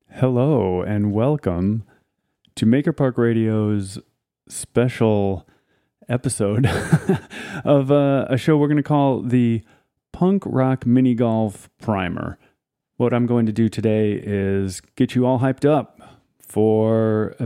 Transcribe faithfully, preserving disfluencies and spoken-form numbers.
Hello and welcome to Maker Park Radio's special episode of uh, a show we're going to call the Punk Rock Mini Golf Primer. What I'm going to do today is get you all hyped up for a